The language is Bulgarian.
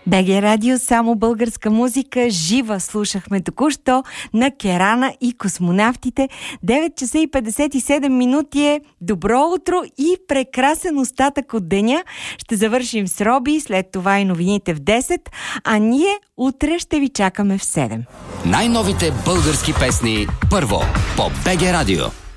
БГ Радио, само българска музика, жива слушахме току-що на Керана и космонавтите. 9 часа и 57 минути е. Добро утро и прекрасен остатък от деня. Ще завършим с Роби, след това и новините в 10, а ние утре ще ви чакаме в 7. Най-новите български песни първо по БГ Радио.